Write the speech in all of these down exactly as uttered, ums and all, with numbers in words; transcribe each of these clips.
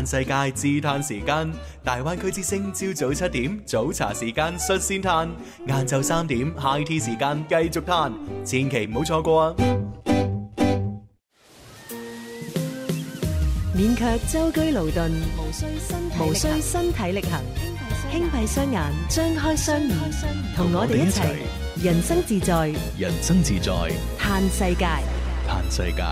嘆世界自嘆時間，大灣區之聲朝早七點早茶時間率先嘆，晏晝三點 high tea 時間繼續嘆，千祈唔好錯過啊！ 免卻舟車勞頓，無需身無需身體力行，輕閉雙眼，張開雙耳，同我哋一齊人生自在， 人生自在， 嘆世界， 嘆世界。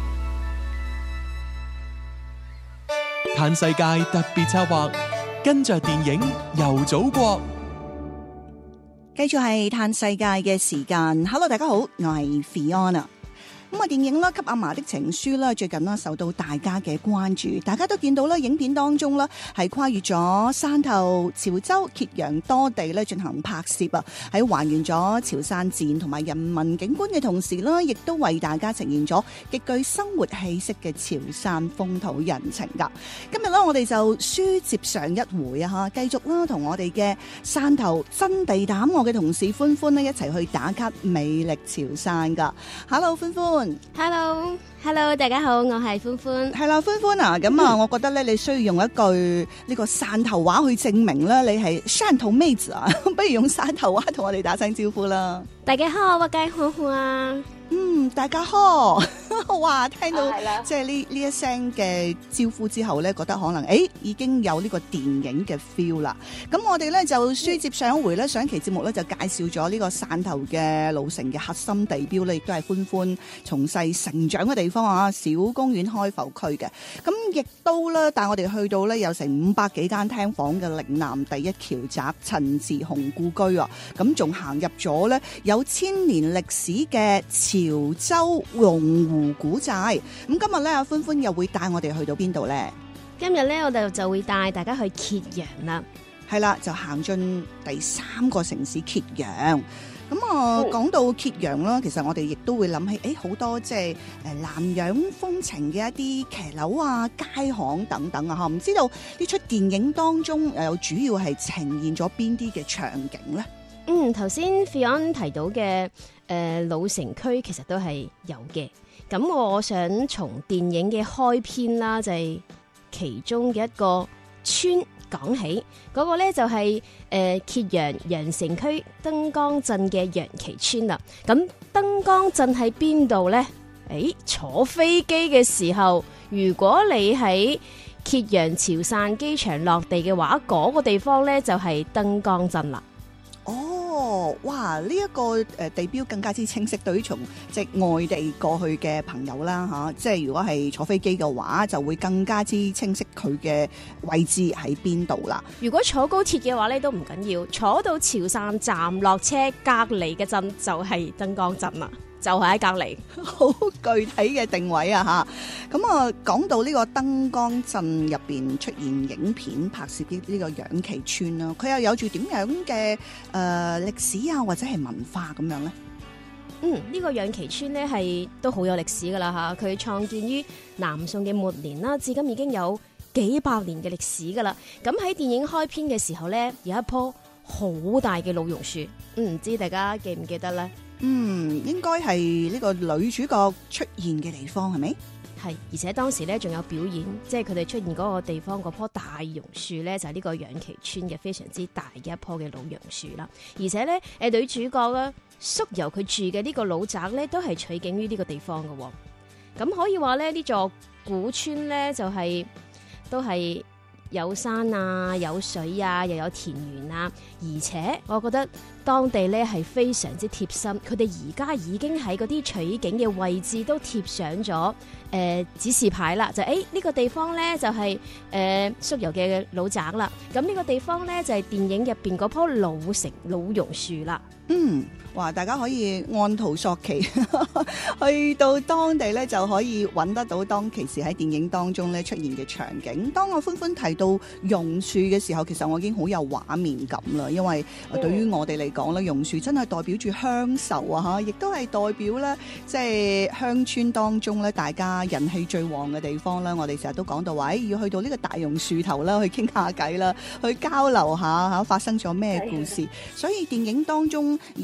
嘆世界特別策劃，跟着電影遊祖國， 繼續係嘆世界嘅時間。Hello， 大家好，我係 Fiona。咁啊，電影啦《給阿嫲的情書》啦，最近啦受到大家嘅關注，大家都見到啦，影片當中啦係跨越咗汕頭、潮州、揭陽多地咧進行拍攝啊，喺還原咗潮汕自然同埋人文景觀嘅同時啦，亦都為大家呈現咗極具生活氣息嘅潮汕風土人情噶。今日咧，我哋就書接上一回啊，嚇，繼續啦，同我哋嘅汕頭真地膽我嘅同事歡歡咧一齊去打卡美麗潮汕噶。Hello， 歡歡。 Hello，Hello， hello, 大家好，我係歡歡。 係啦，歡歡啊，咁啊，我覺得咧，你需要用一句呢個汕頭話去證明咧，你係汕頭妹子啊，不如用汕頭話同我哋打聲招呼啦。 大家好，我係歡歡啊。 嗯，大家好，哇，聽到、啊、即係呢呢一聲嘅招呼之後咧，覺得可能誒已經有呢個電影嘅 feel 啦。咁我哋咧就書接上一回咧，上一期節目咧就介紹咗呢個汕頭嘅老城嘅核心地標咧，亦都係歡歡從細成長嘅地方啊，小公園開埠區嘅。咁亦都咧帶我哋去到咧有成五百幾間廳房嘅嶺南第一橋宅陳志雄故居啊。咁仲行入咗咧有千年歷史嘅潮州龍湖古寨。咁今日咧，阿歡歡又會帶我哋去到邊度咧？ 今日咧，我哋就會帶大家去揭陽啦。係啦，就行進第三個城市揭陽。咁啊，講、嗯、到揭陽啦，其實我哋亦都會諗起，誒，好多即係誒南洋風情嘅一啲騎樓啊、街巷等等啊，吓，唔知道呢出電影當中又主要係呈現咗邊啲嘅場景咧？ 嗯，頭先 Fion 提到嘅誒、呃、老城區其實都係有嘅。咁我想從電影嘅開篇啦，就係、是、其中嘅一個村講起，嗰、那個呢，就係、是、誒、呃、揭陽陽城區燈光鎮嘅楊岐村啦。咁燈光鎮喺邊度呢？誒，坐飛機嘅時候，如果你喺揭陽潮汕機場落地嘅話，嗰、那個地方呢，就係燈光鎮啦。 哦，哇！呢、這、一個誒地標更加之清晰，對於從即係外地過去嘅朋友啦嚇、啊，即係如果係坐飛機嘅話，就會更加之清晰佢嘅位置喺邊度啦。 如果坐高鐵嘅話咧，都唔緊要，坐到潮汕站落車，隔離嘅鎮就係燈光鎮啦。就係喺隔離， 好具體嘅定位啊嚇！咁啊，講到呢個燈光鎮入邊出現影片拍攝呢呢個楊岐村啦，佢又有住點樣嘅誒、呃、歷史啊，或者係文化咁樣咧？ 嗯，呢、這個楊岐村咧係都好有歷史噶啦嚇，佢創建於南宋嘅末年啦，至今已經有幾百年嘅歷史噶啦。咁喺電影開篇嘅時候咧，有一棵好大嘅老榕樹，唔、嗯、知大家記唔記得咧？ 嗯，應該係呢個女主角出現嘅地方係咪？ 係，而且當時咧仲有表演，即係佢哋出現嗰個地方嗰棵大榕樹咧，就係、是、呢個楊岐村嘅非常之大嘅一棵嘅老榕樹啦。而且咧，誒女主角咧宿由佢住嘅呢個老宅咧，都係取景於呢個地方嘅。咁可以話咧，呢座古村咧就係、是、都係有山啊，有水啊，又有田園啊，而且我覺得當地咧係非常之貼心，佢哋而家已經喺嗰啲取景嘅位置都貼上咗誒、呃、指示牌啦，就誒呢、欸這個地方咧就係誒宿遊嘅老宅啦，咁呢個地方咧就係、是、電影入邊嗰棵老城老榕樹啦。 嗯，哇！大家可以按圖索驥，去到當地咧就可以揾得到當其時喺電影當中咧出現嘅場景。當我歡歡提到榕樹嘅時候，其實我已經好有畫面感啦，因為對於我哋嚟講咧，榕樹真係代表住鄉愁啊嚇，亦都係代表咧即係鄉村當中咧大家人氣最旺嘅地方啦。我哋成日都講到話，誒要去到呢個大榕樹頭啦，去傾下偈啦，去交流下嚇發生咗咩故事。所以電影當中亦都有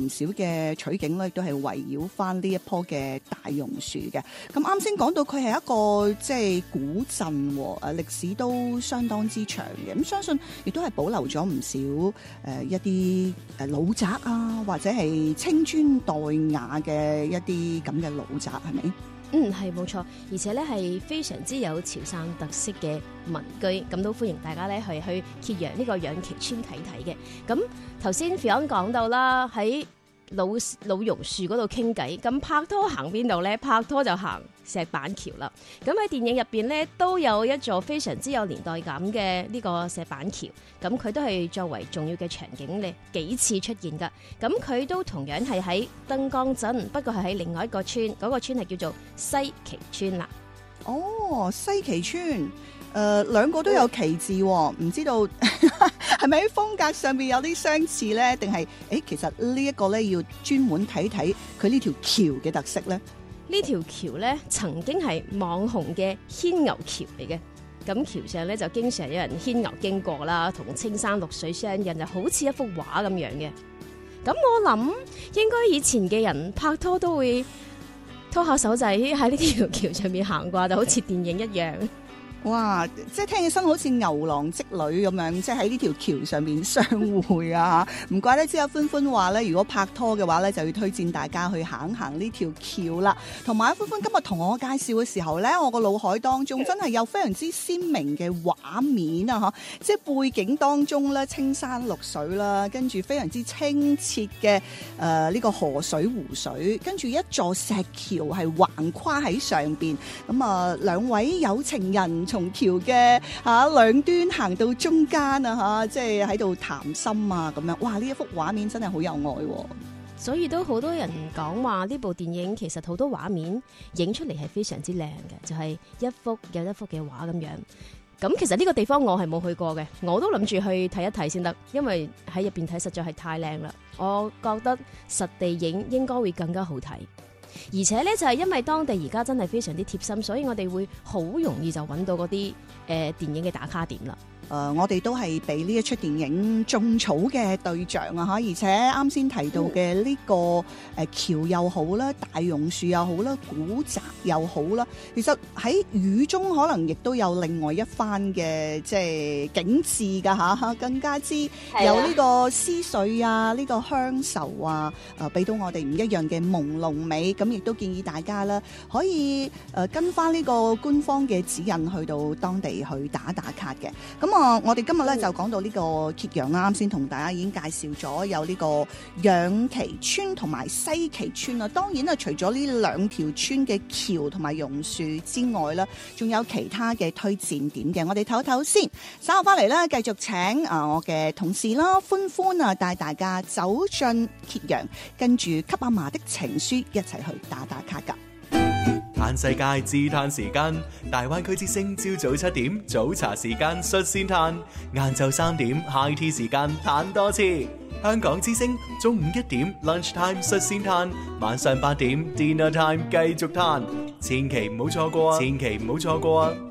唔少嘅取景咧，亦都係圍繞翻呢一棵嘅大榕樹嘅。咁啱先講到佢係一個即係古鎮，誒歷史都相當之長嘅。咁相信亦都係保留咗唔少誒、呃、一啲誒老宅啊，或者係青磚黛瓦嘅一啲咁嘅老宅，係咪？ 嗯，係冇錯，而且咧係非常之有潮汕特色嘅民居，咁都歡迎大家咧係去揭陽呢個楊岐村睇睇嘅。咁頭先 Fion 講到啦，喺老老榕樹嗰度傾偈，咁拍拖行邊度咧？拍拖就行石板橋啦。咁喺電影入邊咧都有一座非常之有年代感嘅呢個石板橋，咁佢都係作為重要嘅場景咧幾次出現噶。咁佢都同樣係喺燈光鎮，不過係喺另外一個村，嗰、那個村係叫做西岐村啦。 哦，西岐村，誒、呃、兩個都有岐字，唔知道係咪喺風格上邊有啲相似咧？定係誒其實呢一個咧要專門睇睇佢呢條橋嘅特色咧？ 呢條橋咧曾經係網紅嘅牽牛橋嚟嘅，咁橋上咧就經常有人牽牛經過啦，同青山綠水相印，就好似一幅畫咁樣嘅。咁我諗應該以前嘅人拍拖都會拖下手仔喺呢條橋上面行啩，就好似電影一樣。 哇！即係聽起身好似牛郎織女咁樣，即係喺呢條橋上面相會啊！唔怪得之阿歡歡話咧，如果拍拖嘅話咧，就要推薦大家去行行呢條橋啦。同埋阿歡歡今日同我介紹嘅時候咧，我個腦海當中真係有非常之鮮明嘅畫面啊！嚇，即係背景當中咧，青山綠水啦，跟住非常之清澈嘅誒呢個河水湖水，跟住一座石橋係橫跨喺上邊。咁啊，兩位有情人從橋嘅嚇兩端行到中間啊嚇，即係喺度談心啊咁樣，哇！呢一幅畫面真係好有愛喎。 所以都好多人講話呢部電影其實好多畫面影出嚟係非常之靚嘅，就係一幅又一幅嘅畫咁樣。咁其實呢個地方我係冇去過嘅，我都諗住去睇一睇先得，因為喺入邊睇實在係太靚啦。我覺得實地影應該會更加好睇。而且咧就係因為當地而家真係非常之貼心，所以我哋會好容易就揾到嗰啲誒電影嘅打卡點啦。 誒、呃，我哋都係俾呢一出電影種草嘅對象啊！嚇，而且啱先提到嘅呢、這個誒、呃、橋又好啦，大榕樹又好啦，古宅又好啦，其實喺雨中可能亦都有另外一番嘅即係景緻㗎嚇，更加之有呢個思緒啊，呢、這個鄉愁啊，誒、呃、俾到我哋唔一樣嘅朦朧美。咁亦都建議大家啦，可以誒、呃、跟翻呢個官方嘅指引去到當地去打打卡嘅。咁啊〜我哋今日咧就講到呢個揭陽啦，啱先同大家已經介紹咗有呢個楊岐村同埋西岐村啦。當然啊，除咗呢兩條村嘅橋同埋榕樹之外啦，仲有其他嘅推薦點嘅。我哋唞一唞先，稍後翻嚟咧，繼續請啊我嘅同事啦，歡歡啊帶大家走進揭陽，跟住給阿嫲的情書一齊去打打卡㗎。 嘆世界自嘆時間，大灣區之聲朝早七點早茶時間率先嘆，晏晝三點 high tea 時間嘆多次。香港之聲中午一點 lunch time 率先嘆，晚上八點 dinner time 繼續嘆，千祈唔好錯過啊！千祈唔好錯過啊！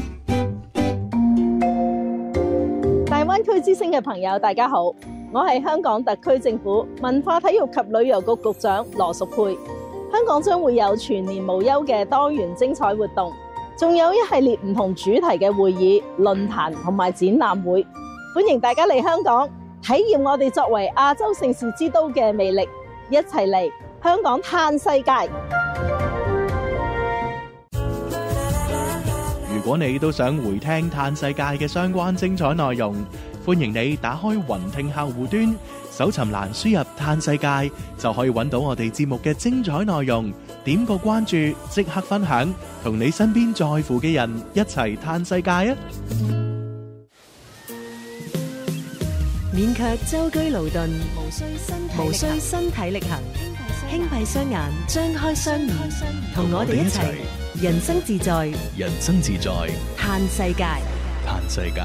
大灣區之聲嘅朋友，大家好，我係香港特區政府文化體育及旅遊局局長羅淑佩。香港將會有全年無休嘅多元精彩活動，仲有一系列唔同主題嘅會議、論壇同埋展覽會，歡迎大家嚟香港體驗我哋作為亞洲盛事之都嘅魅力，一齊嚟香港嘆世界。 如果你都想回聽嘆世界嘅相關精彩內容，歡迎你打開雲聽客戶端，搜尋欄輸入嘆世界，就可以揾到我哋節目嘅精彩內容。點個關注，即刻分享，同你身邊在乎嘅人一齊嘆世界啊！ 免卻舟車勞頓，無需身無需身體力行，輕閉雙眼，張開雙耳，同我哋一齊人生自在， 人生自在， 嘆世界， 嘆世界。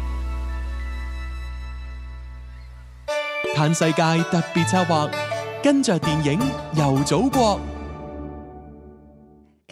嘆世界特別策劃，跟着電影遊祖國。 繼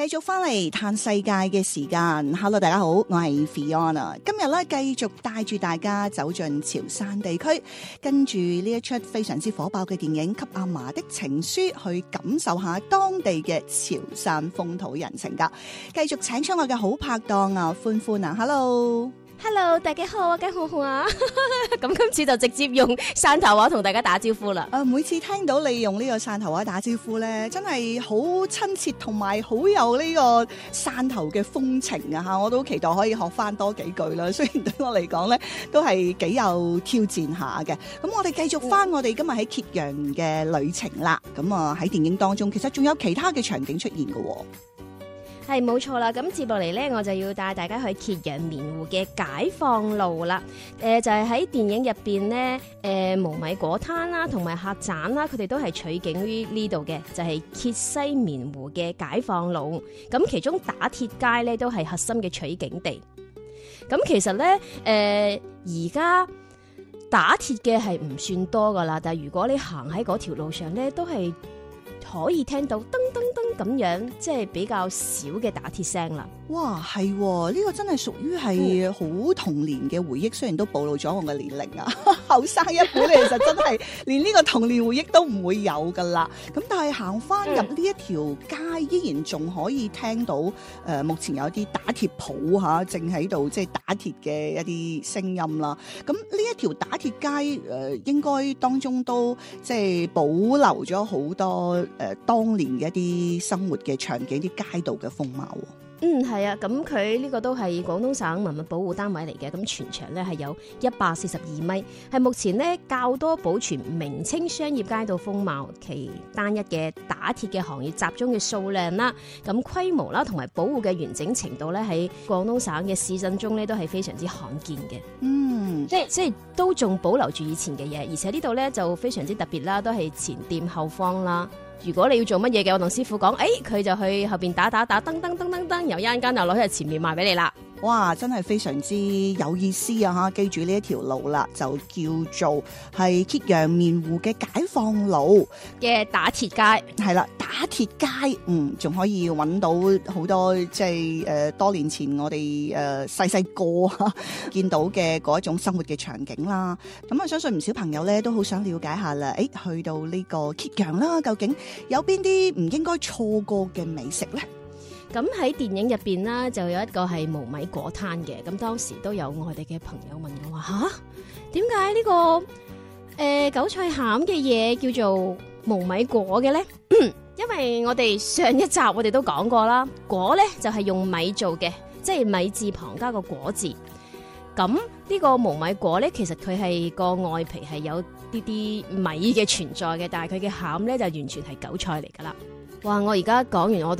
繼續翻嚟嘆世界嘅時間 ，Hello 大家好，我係 Fiona， 今日咧繼續帶住大家走進潮汕地區，跟住呢一出非常之火爆嘅電影《給阿嫲的情書》，去感受下當地嘅潮汕風土人情噶。繼續請出我嘅好拍檔啊，歡歡啊 ，Hello。 Hello， 大家好啊，梗好好啊！咁今次就直接用汕頭話同大家打招呼啦。 誒，每次聽到你用呢個汕頭話打招呼咧，真係好親切，同埋好有呢個汕頭嘅風情啊！嚇，我都好期待可以學翻多幾句啦。雖然對我嚟講咧，都係幾有挑戰下嘅。咁我哋繼續翻我哋今日喺揭陽嘅旅程啦。咁啊喺電影當中，其實仲有其他嘅場景出現嘅喎。 係冇錯啦，咁接落嚟呢，我就要帶大家去揭陽棉湖嘅解放路啦。誒、呃，就係、是、喺電影入邊呢，誒、呃，無米果灘啦，同埋客棧啦，佢哋都係取景於呢度嘅，就係、是、揭西棉湖嘅解放路。咁其中打鐵街呢，都係核心嘅取景地。咁其實呢，誒、呃，而家打鐵嘅係唔算多噶啦，但係如果你行喺嗰條路上呢，都係可以聽到噔噔噔咁樣，即係比較少嘅打鐵聲啦。 哇，係呢、這個真係屬於係好童年嘅回憶，雖然都暴露咗我嘅年齡啊。後生一輩其實真係連呢個童年回憶都唔會有噶啦。咁但係行翻入呢一條街，依然仲可以聽到誒、呃，目前有啲打鐵鋪吓，正喺度即係打鐵嘅一啲聲音啦。咁呢一條打鐵街誒、呃，應該當中都即係保留咗好多誒、呃，當年嘅一啲生活嘅場景，啲街道嘅風貌。 嗯，係啊，咁佢呢個都係廣東省文物保護單位嚟嘅，咁全長咧係有一百四十二米，係目前呢較多保存明清商業街道風貌，其單一嘅打鐵嘅行業集中嘅數量啦，咁規模啦同埋保護嘅完整程度咧喺廣東省嘅市鎮中咧都係非常之罕見嘅。嗯，即係即係都仲保留住以前嘅嘢，而且呢度咧就非常之特別啦，都係前店後坊啦。如果你要做乜嘢嘅，我同師傅講，誒、哎，佢就去後邊打打打，噔噔噔噔噔，由一間間就攞喺前面賣俾你啦。 哇，真係非常之有意思啊！吓，記住呢一條路啦，就叫做係揭陽棉湖嘅解放路嘅打鐵街， 係啦，打鐵街，嗯，仲可以揾到好多即係誒多年前我哋誒細細個見到嘅嗰一種生活嘅場景啦。咁我相信唔少朋友咧都好想了解下啦，誒、哎，去到呢個揭陽啦，究竟有邊啲唔應該錯過嘅美食咧？ 咁喺電影入邊啦，就有一個係無米果攤嘅。咁當時都有我哋嘅朋友問我話：吓，點解呢個誒、呃、韭菜餡嘅嘢叫做無米果嘅咧？因為我哋上一集我哋都講過啦，果咧就係、是、用米做嘅，即係米字旁加個果字。咁呢個無米果咧，其實佢係個外皮係有啲啲米嘅存在嘅，但係佢嘅餡咧就完全係韭菜嚟噶啦。哇！我而家講完我都